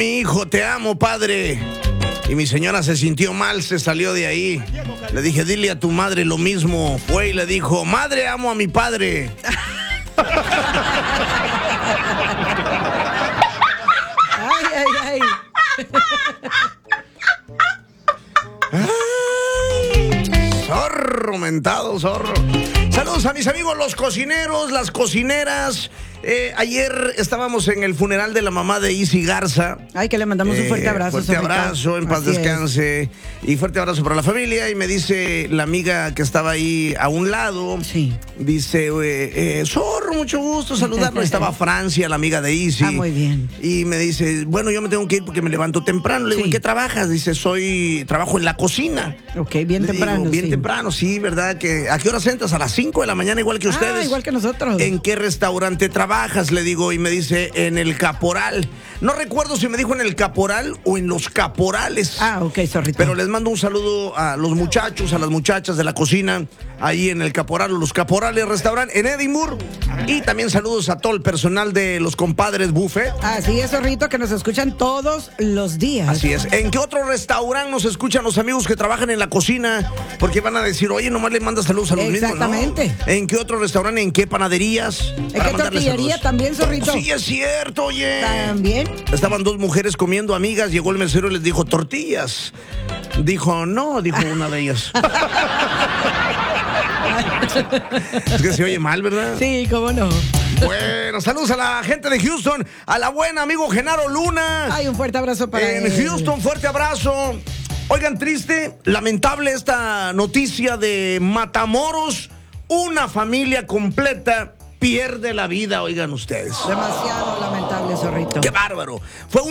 Mi hijo, te amo, padre. Y mi señora se sintió mal, se salió de ahí. Le dije, dile a tu madre lo mismo. Fue y le dijo, madre, amo a mi padre. Ay, ay, ay. Ay, zorro, mentado, zorro. Saludos a mis amigos los cocineros, las cocineras. Ayer estábamos en el funeral de la mamá de Isi Garza. Ay, que le mandamos un fuerte abrazo. Fuerte abrazo, en paz Así descanse. Y fuerte abrazo para la familia. Y me dice la amiga que estaba ahí a un lado. Sí. Dice, zorro, mucho gusto saludarlo. Estaba Francia, la amiga de Isi. Ah, muy bien. Y me dice, bueno, yo me tengo que ir porque me levanto temprano. Le digo, Sí. ¿en qué trabajas? Dice, trabajo en la cocina. Ok, bien Le temprano. digo, bien sí. temprano, sí, ¿verdad? ¿A qué horas entras? A las 5 de la mañana, igual que ustedes. Igual que nosotros. ¿En qué restaurante trabajas? Le digo, y me dice, en el Caporal. No recuerdo si me dijo en el Caporal o en los Caporales. Ok, zorrito. Pero les mando un saludo a los muchachos, a las muchachas de la cocina, ahí en el Caporal, los Caporales Restaurant en Edimburgo. Y también saludos a todo el personal de los compadres Buffet. Así es, zorrito, que nos escuchan todos los días. Así es. ¿En qué otro restaurante nos escuchan los amigos que trabajan en la cocina? Porque van a decir, oye, nomás le mandas saludos a los mismos. Exactamente. ¿No? ¿En qué otro restaurante? ¿En qué panaderías? ¿En Para qué mandarles tortillería saludos. también, zorrito? Sí, es cierto, oye. También. Estaban dos mujeres comiendo, amigas, llegó el mesero y les dijo, tortillas. Dijo, no, dijo una de ellas. Es que se oye mal, ¿verdad? Sí, cómo no. Bueno, saludos a la gente de Houston, a la buena amigo Genaro Luna. Ay, un fuerte abrazo para En él. Houston, fuerte abrazo. Oigan, triste, lamentable esta noticia de Matamoros. Una familia completa pierde la vida, oigan ustedes. Demasiado lamentable, zorrito. ¡Qué bárbaro! Fue un